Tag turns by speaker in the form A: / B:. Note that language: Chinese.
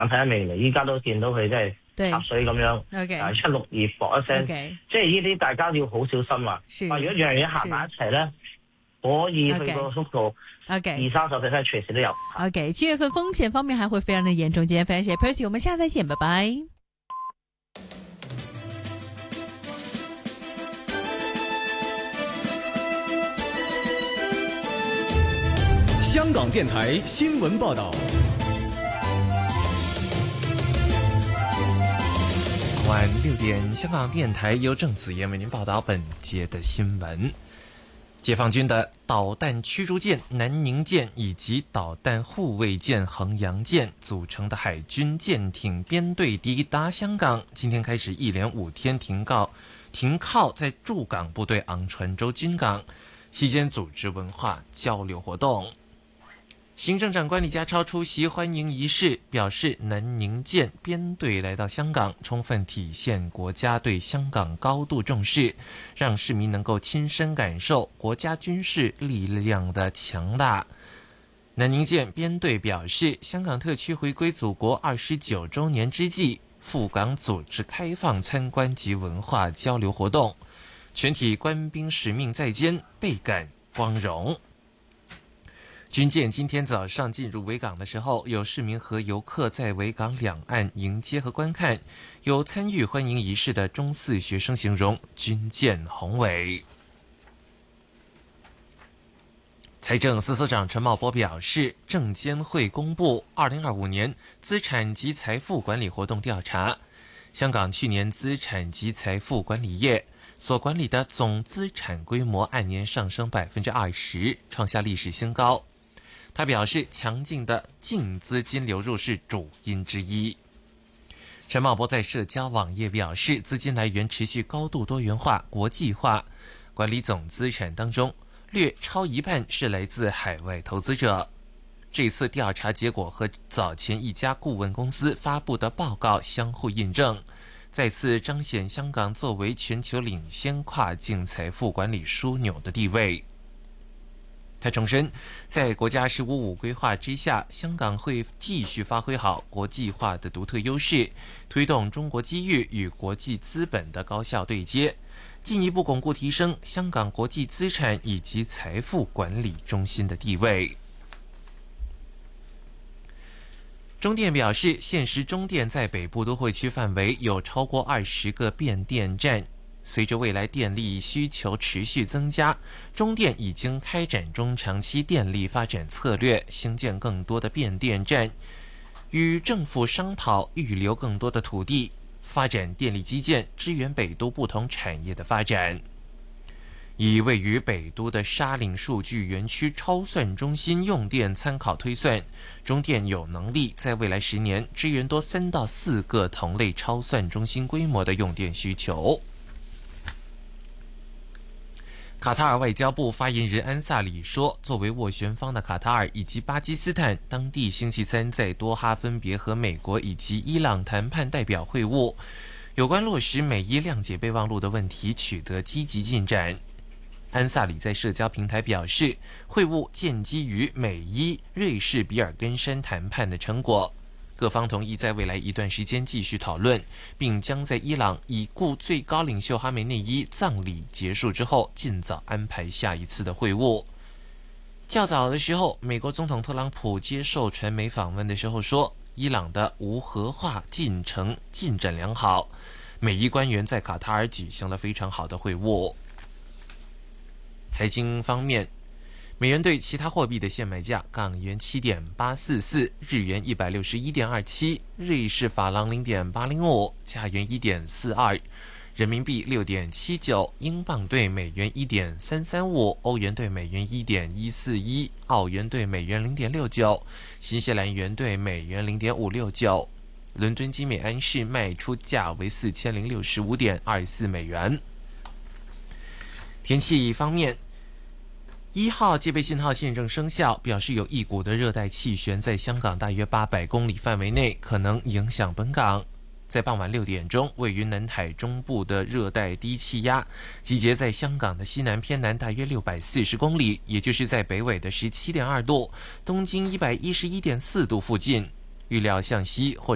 A: 睇下未來，依家都見到佢即係插水咁樣，16搏一聲，即係呢啲大家要好小心啊！如果樣嘢行埋一齊咧，可以去個速度20-30%隨時都有。
B: 7月份風險方面還會非常的嚴重。今天非常謝謝 Percy， 我們下次再見，拜拜。
C: 香港電台新聞報道。
D: 晚6點，香港電台由鄭子妍為您報道本節的新聞。解放軍的導彈驅逐艦南寧艦以及導彈護衛艦衡陽艦組成的海軍艦艇編隊抵達香港，今天開始一連5天停靠在駐港部隊昂船洲軍港，期間組織文化交流活動。行政長官李家超出席歡迎儀式，表示南寧艦編隊來到香港，充分體現國家對香港高度重視，讓市民能夠親身感受國家軍事力量的強大。南寧艦編隊表示，香港特區回歸祖國29週年之際，赴港組織開放參觀及文化交流活動，全體官兵使命在肩，倍感光榮。軍艦今天早上進入維港的時候，有市民和遊客在維港兩岸迎接和觀看。有參與歡迎儀式的中四學生形容軍艦宏偉。財政司司長陳茂波表示，證監會公布2025年資產及財富管理活動調查，香港去年資產及財富管理業所管理的總資產規模按年上升20%，創下歷史新高。他表示，強勁的淨資金流入是主因之一。陳茂波在社交網頁表示，資金來源持續高度多元化、國際化，管理總資產當中略超一半是來自海外投資者。這次調查結果和早前一家顧問公司發布的報告相互印證，再次彰顯香港作為全球領先跨境財富管理樞紐的地位。他重申，在國家“十五五”規劃之下，香港會繼續發揮好國際化的獨特優勢，推動中國機遇與國際資本的高效對接，進一步鞏固提升香港國際資產以及財富管理中心的地位。中電表示，現時中電在北部都會區範圍有超過20個變電站。隨着未來電力需求持續增加，中電已經開展中長期電力發展策略，興建更多的變電站，與政府商討預留更多的土地，發展電力基建，支援北都不同產業的發展。以位於北都的沙嶺數據園區超算中心用電參考推算，中電有能力在未來10年支援多3到4個同類超算中心規模的用電需求。卡塔爾外交部發言人安薩里說，作為斡旋方的卡塔爾以及巴基斯坦，當地星期三在多哈分別和美國以及伊朗談判代表會晤，有關落實美伊諒解備忘錄的問題取得積極進展。安薩里在社交平台表示，會晤建基於美伊瑞士比爾根山談判的成果。各方同意在未來一段時間繼續討論，並將在伊朗已故最高領袖哈梅內伊葬禮結束之後，盡早安排下一次的會晤。較早的時候，美國總統特朗普接受傳媒訪問的時候說，伊朗的無核化進程進展良好，美伊官員在卡塔爾舉行了非常好的會晤。財經方面，美元對其他貨幣的現買價：港元7.844，日元161.27，瑞士法郎0.805，加元1.42，人民幣6.79，英鎊對美元1.335，歐元對美元1.141，澳元對美元0.69，新西蘭元對美元0.569。倫敦金每安士賣出價為4065.24美元。天氣方面，1號戒備信號現正生效，表示有一股的熱帶氣旋在香港大約800公里範圍內可能影響本港。在傍晚6點鐘，位於南海中部的熱帶低氣壓集結在香港的西南偏南大約640公里，也就是在北緯的17.2度、東經111.4度附近，預料向西或